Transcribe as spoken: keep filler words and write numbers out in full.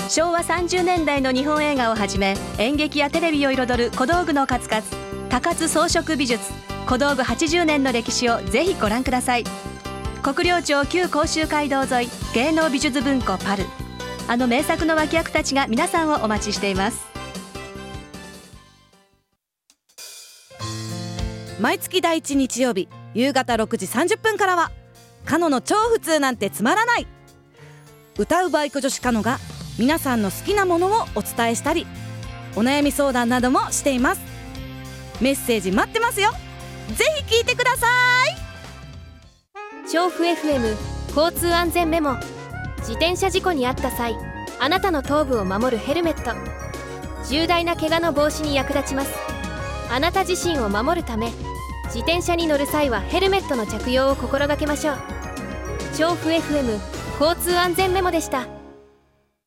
しょうわさんじゅうねんだいの日本映画をはじめ、演劇やテレビを彩る小道具の数々、高津装飾美術、小道具はちじゅうねんの歴史をぜひご覧ください。国領町旧甲州街道沿い、芸能美術文庫パル、あの名作の脇役たちが皆さんをお待ちしています。 毎月第一日曜日夕方ろくじさんじゅっぷんからは、カノの超普通なんてつまらない。歌うバイク女子カノが皆さんの好きなものをお伝えしたり、お悩み相談などもしています。メッセージ待ってますよ。ぜひ聞いてください。 調布 エフエム 交通安全メモ。自転車事故に遭った際、あなたの頭部を守るヘルメット、重大な怪我の防止に役立ちます。あなた自身を守るため、自転車に乗る際はヘルメットの着用を心がけましょう。調布 エフエム 交通安全メモでした。